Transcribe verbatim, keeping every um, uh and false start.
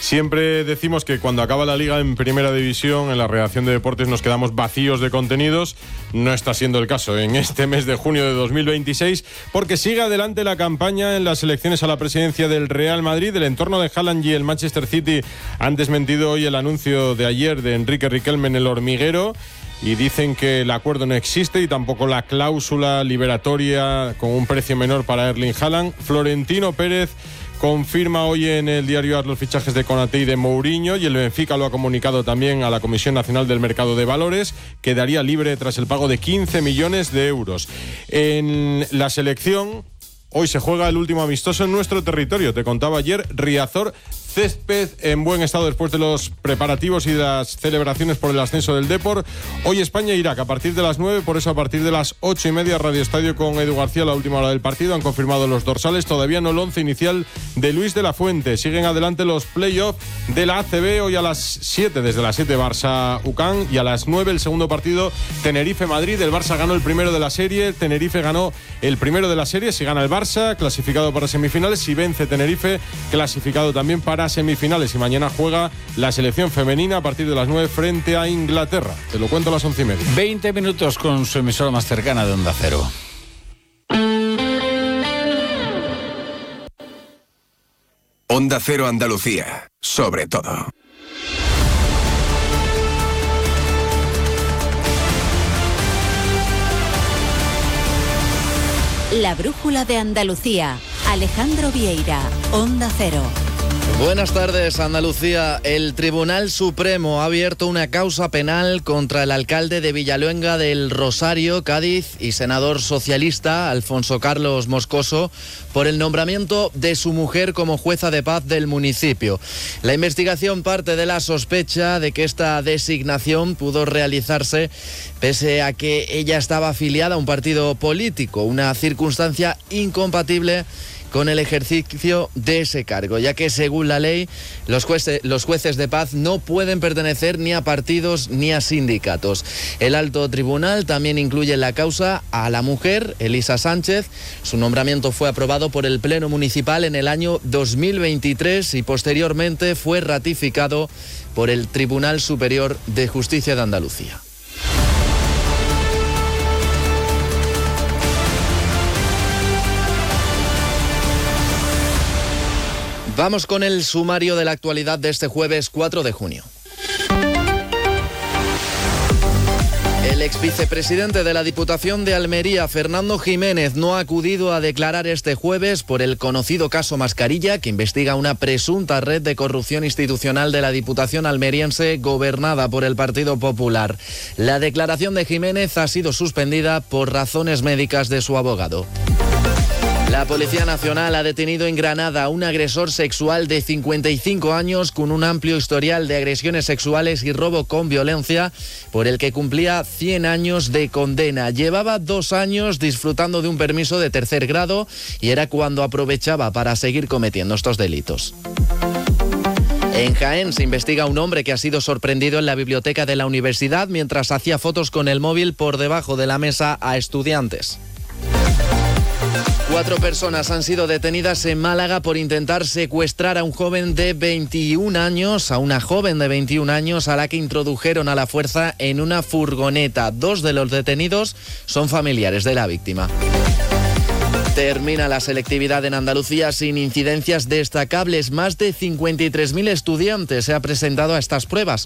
Siempre decimos que cuando acaba la Liga en Primera División, en la redacción de deportes nos quedamos vacíos de contenidos. No está siendo el caso en este mes de junio de dos mil veintiséis, porque sigue adelante la campaña en las elecciones a la presidencia del Real Madrid. El entorno de Haaland y el Manchester City han desmentido hoy el anuncio de ayer de Enrique Riquelme en El Hormiguero, y dicen que el acuerdo no existe y tampoco la cláusula liberatoria con un precio menor para Erling Haaland. Florentino Pérez confirma hoy en el diario AS los fichajes de Konaté y de Mourinho, y el Benfica lo ha comunicado también a la Comisión Nacional del Mercado de Valores. Quedaría libre tras el pago de quince millones de euros. En la selección, hoy se juega el último amistoso en nuestro territorio. Te contaba ayer, Riazor, césped en buen estado después de los preparativos y de las celebraciones por el ascenso del Depor. Hoy España-Irak a partir de las nueve, por eso a partir de las ocho y media Radio Estadio con Edu García, la última hora del partido. Han confirmado los dorsales, todavía no el once inicial de Luis de la Fuente. Siguen adelante los play-offs de la A C B, hoy a las siete, desde las siete Barça-U C A M, y a las nueve el segundo partido Tenerife-Madrid. El Barça ganó el primero de la serie, Tenerife ganó el primero de la serie. Si gana el Barça, clasificado para semifinales. Si vence Tenerife, clasificado también para semifinales. Y mañana juega la selección femenina a partir de las nueve frente a Inglaterra. Te lo cuento a las once y media. veinte minutos con su emisora más cercana de Onda Cero. Onda Cero Andalucía, sobre todo. La brújula de Andalucía. Alejandro Vieira, Onda Cero. Buenas tardes, Andalucía. El Tribunal Supremo ha abierto una causa penal contra el alcalde de Villaluenga del Rosario, Cádiz, y senador socialista Alfonso Carlos Moscoso por el nombramiento de su mujer como jueza de paz del municipio. La investigación parte de la sospecha de que esta designación pudo realizarse pese a que ella estaba afiliada a un partido político, una circunstancia incompatible con el ejercicio de ese cargo, ya que según la ley los jueces, los jueces de paz no pueden pertenecer ni a partidos ni a sindicatos. El alto tribunal también incluye en la causa a la mujer, Elisa Sánchez. Su nombramiento fue aprobado por el Pleno Municipal en el año dos mil veintitrés y posteriormente fue ratificado por el Tribunal Superior de Justicia de Andalucía. Vamos con el sumario de la actualidad de este jueves cuatro de junio. El exvicepresidente de la Diputación de Almería, Fernando Jiménez, no ha acudido a declarar este jueves por el conocido caso Mascarilla, que investiga una presunta red de corrupción institucional de la Diputación almeriense gobernada por el Partido Popular. La declaración de Jiménez ha sido suspendida por razones médicas de su abogado. La Policía Nacional ha detenido en Granada a un agresor sexual de cincuenta y cinco años con un amplio historial de agresiones sexuales y robo con violencia, por el que cumplía cien años de condena. Llevaba dos años disfrutando de un permiso de tercer grado y era cuando aprovechaba para seguir cometiendo estos delitos. En Jaén se investiga a un hombre que ha sido sorprendido en la biblioteca de la universidad mientras hacía fotos con el móvil por debajo de la mesa a estudiantes. Cuatro personas han sido detenidas en Málaga por intentar secuestrar a un joven de veintiún años, a una joven de veintiún años a la que introdujeron a la fuerza en una furgoneta. Dos de los detenidos son familiares de la víctima. Termina la selectividad en Andalucía sin incidencias destacables. Más de cincuenta y tres mil estudiantes se han presentado a estas pruebas.